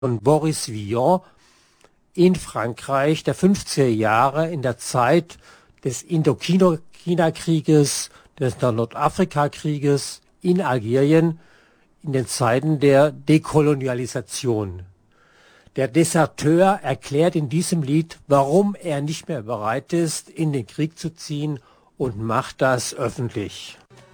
von Boris Vian in Frankreich der 50er Jahre in der Zeit des Indochina-Krieges, des Nordafrika-Krieges, in Algerien, in den Zeiten der Dekolonialisation. Der Deserteur erklärt in diesem Lied, warum er nicht mehr bereit ist, in den Krieg zu ziehen, und macht das öffentlich.